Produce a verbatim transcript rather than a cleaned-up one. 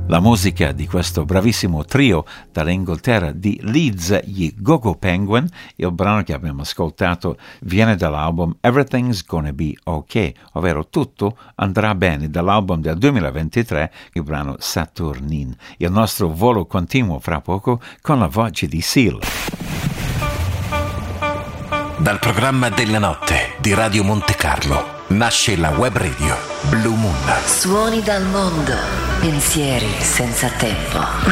La musica di questo bravissimo trio dall'Inghilterra di Leeds, gli Go-Go Penguin. Il brano che abbiamo ascoltato viene dall'album Everything's Gonna Be Okay, ovvero Tutto andrà bene, dall'album del duemilaventitré, il brano Saturnin. Il nostro volo continua fra poco con la voce di Seal. Dal programma della notte di Radio Monte Carlo nasce la web radio Blue Moon. Suoni dal mondo, pensieri senza tempo.